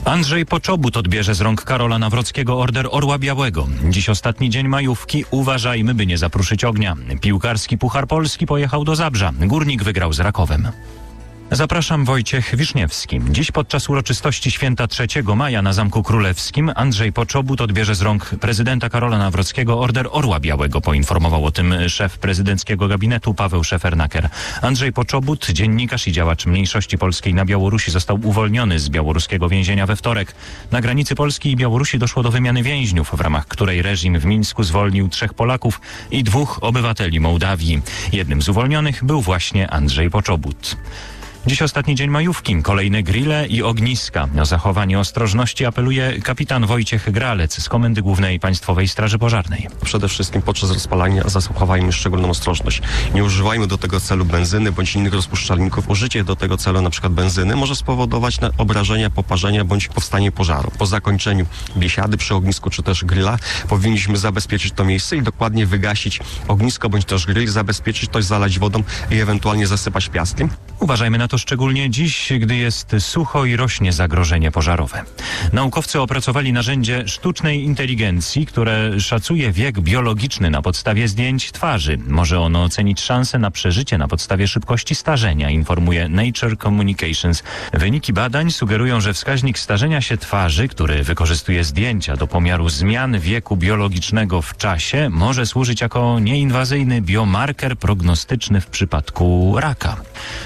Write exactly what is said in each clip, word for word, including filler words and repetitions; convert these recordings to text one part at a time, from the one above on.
Andrzej Poczobut odbierze z rąk Karola Nawrockiego Order Orła Białego. Dziś ostatni dzień majówki. Uważajmy, by nie zapruszyć ognia. Piłkarski Puchar Polski pojechał do Zabrza. Górnik wygrał z Rakowem. Zapraszam, Wojciech Wiszniewski. Dziś podczas uroczystości święta trzeciego maja na Zamku Królewskim Andrzej Poczobut odbierze z rąk prezydenta Karola Nawrockiego Order Orła Białego. Poinformował o tym szef prezydenckiego gabinetu Paweł Szefernaker. Andrzej Poczobut, dziennikarz i działacz mniejszości polskiej na Białorusi, został uwolniony z białoruskiego więzienia we wtorek. Na granicy Polski i Białorusi doszło do wymiany więźniów, w ramach której reżim w Mińsku zwolnił trzech Polaków i dwóch obywateli Mołdawii. Jednym z uwolnionych był właśnie Andrzej Poczobut. Dziś ostatni dzień majówki, kolejne grille i ogniska. O zachowanie ostrożności apeluje kapitan Wojciech Gralec z Komendy Głównej Państwowej Straży Pożarnej. Przede wszystkim podczas rozpalania zachowajmy szczególną ostrożność. Nie używajmy do tego celu benzyny bądź innych rozpuszczalników. Użycie do tego celu np. benzyny może spowodować obrażenia, poparzenia bądź powstanie pożaru. Po zakończeniu biesiady przy ognisku czy też grilla powinniśmy zabezpieczyć to miejsce i dokładnie wygasić ognisko bądź też grill, zabezpieczyć to, zalać wodą i ewentualnie zasypać piaskiem. Uważajmy na to szczególnie dziś, gdy jest sucho i rośnie zagrożenie pożarowe. Naukowcy opracowali narzędzie sztucznej inteligencji, które szacuje wiek biologiczny na podstawie zdjęć twarzy. Może ono ocenić szanse na przeżycie na podstawie szybkości starzenia, informuje Nature Communications. Wyniki badań sugerują, że wskaźnik starzenia się twarzy, który wykorzystuje zdjęcia do pomiaru zmian wieku biologicznego w czasie, może służyć jako nieinwazyjny biomarker prognostyczny w przypadku raka.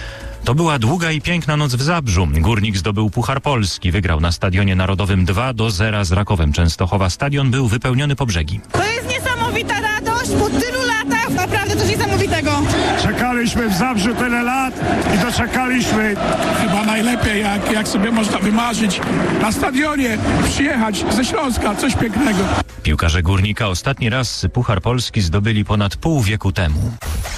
To była długa i piękna noc w Zabrzu. Górnik zdobył Puchar Polski. Wygrał na Stadionie Narodowym dwa do zera z Rakowem Częstochowa. Stadion był wypełniony po brzegi. To jest niesamowita radość po tylu latach. Naprawdę coś niesamowitego. Czekaliśmy w Zabrzu tyle lat i doczekaliśmy. Chyba najlepiej, jak, jak sobie można wymarzyć na stadionie, przyjechać ze Śląska, coś pięknego. Piłkarze Górnika ostatni raz Puchar Polski zdobyli ponad pół wieku temu.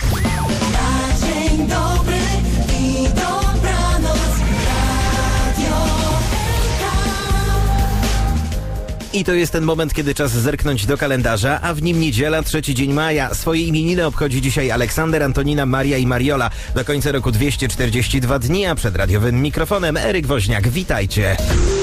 I to jest ten moment, kiedy czas zerknąć do kalendarza, a w nim niedziela, trzeci dzień maja. Swoje imieniny obchodzi dzisiaj Aleksander, Antonina, Maria i Mariola. Do końca roku dwieście czterdzieści dwa dni, a przed radiowym mikrofonem Eryk Woźniak. Witajcie.